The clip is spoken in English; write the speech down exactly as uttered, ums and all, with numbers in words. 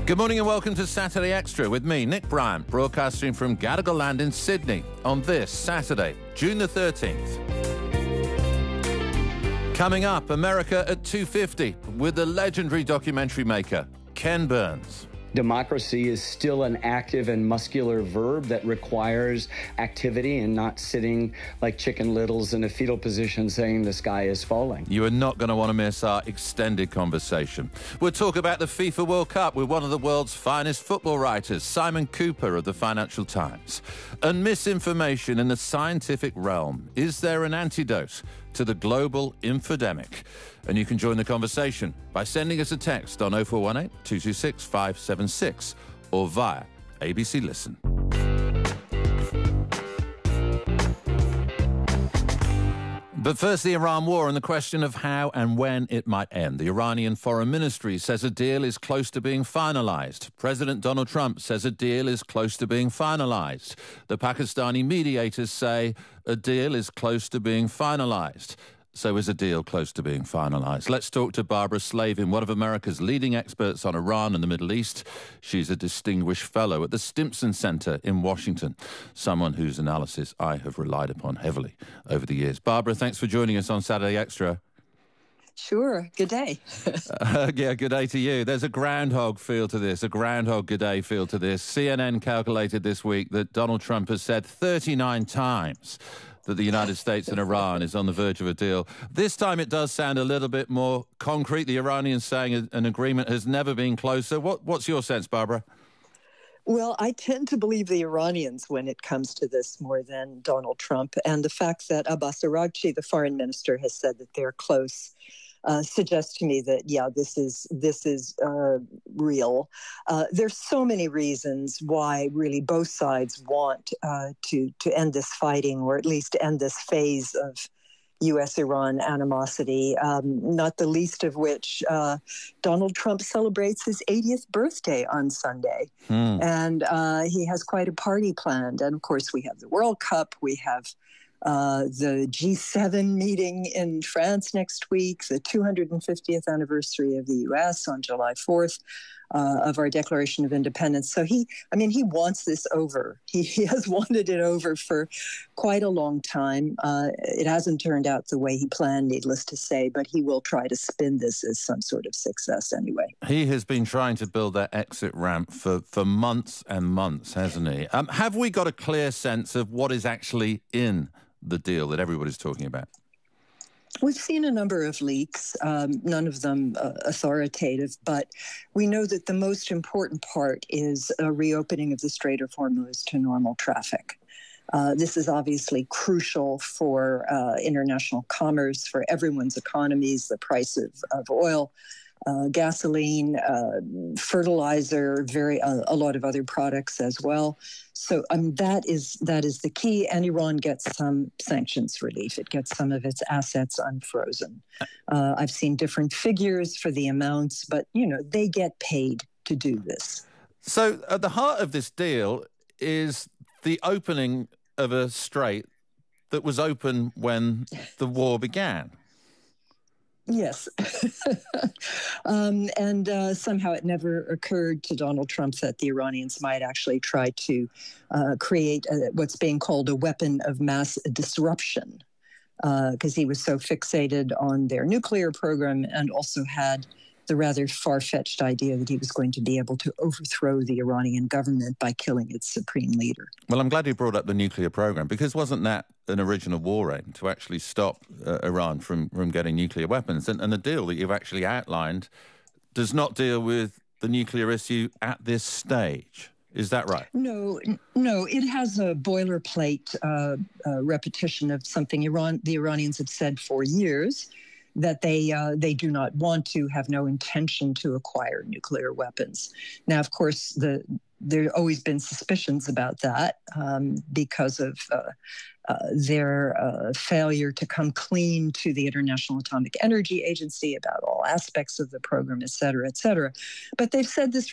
Good morning and welcome to Saturday Extra with me, Nick Bryant, broadcasting from Gadigal Land in Sydney on this Saturday, June the thirteenth. Coming up, America at two fifty with the legendary documentary maker, Ken Burns. Democracy is still an active and muscular verb that requires activity and not sitting like Chicken Littles in a fetal position saying the sky is falling. You are not going to want to miss our extended conversation. We'll talk about the FIFA World Cup with one of the world's finest football writers, Simon Cooper of the Financial Times. And misinformation in the scientific realm. Is there an antidote to the global infodemic? And you can join the conversation by sending us a text on oh four one eight, two two six, five seven six or via A B C Listen. But first, the Iran war and the question of how and when it might end. The Iranian Foreign Ministry says a deal is close to being finalized. President Donald Trump says a deal is close to being finalized. The Pakistani mediators say a deal is close to being finalized. So is a deal close to being finalized? Let's talk to Barbara Slavin, one of America's leading experts on Iran and the Middle East. She's a distinguished fellow at the Stimson Center in Washington, someone whose analysis I have relied upon heavily over the years. Barbara, thanks for joining us on Saturday Extra. Sure. Good day. uh, yeah, good day to you. There's a groundhog feel to this, a groundhog good day feel to this. C N N calculated this week that Donald Trump has said thirty-nine times that the United States and Iran is on the verge of a deal. This time it does sound a little bit more concrete. The Iranians saying an agreement has never been closer. What, what's your sense, Barbara? Well, I tend to believe the Iranians when it comes to this more than Donald Trump. And the fact that Abbas Araghchi, the foreign minister, has said that they're close Uh, suggests to me that, yeah, this is this is uh, real. Uh, there's so many reasons why really both sides want uh, to to end this fighting, or at least end this phase of U S Iran animosity, um, not the least of which uh, Donald Trump celebrates his eightieth birthday on Sunday. Hmm. And uh, he has quite a party planned. And of course, we have the World Cup, we have Uh, the G seven meeting in France next week, the two hundred fiftieth anniversary of the U S on July fourth uh, of our Declaration of Independence. So he, I mean, he wants this over. He, he has wanted it over for quite a long time. Uh, it hasn't turned out the way he planned, needless to say, but he will try to spin this as some sort of success anyway. He has been trying to build that exit ramp for, for months and months, hasn't he? Um, have we got a clear sense of what is actually in the deal that everybody's talking about? We've seen a number of leaks, um, none of them uh, authoritative, but we know that the most important part is a reopening of the Strait of Hormuz to normal traffic. Uh, this is obviously crucial for uh, international commerce, for everyone's economies, the price of, of oil, uh, gasoline, uh, fertilizer, very uh, a lot of other products as well. So um, that is that is the key, and Iran gets some sanctions relief. It gets some of its assets unfrozen. Uh, I've seen different figures for the amounts, but, you know, they get paid to do this. So at the heart of this deal is the opening of a strait that was open when the war began. Yes. um, and uh, somehow it never occurred to Donald Trump that the Iranians might actually try to uh, create a, what's being called a weapon of mass disruption, because uh, he was so fixated on their nuclear program and also had the rather far-fetched idea that he was going to be able to overthrow the Iranian government by killing its supreme leader. Well, I'm glad you brought up the nuclear program, because wasn't that an original war aim, to actually stop uh, Iran from, from getting nuclear weapons? And, and the deal that you've actually outlined does not deal with the nuclear issue at this stage. Is that right? No, no. It has a boilerplate uh, uh, repetition of something Iran, the Iranians have said for years, that they uh, they do not want to, have no intention to acquire nuclear weapons. Now, of course, the there have always been suspicions about that um, because of uh, uh, their uh, failure to come clean to the International Atomic Energy Agency about all aspects of the program, et cetera, et cetera. But they've said this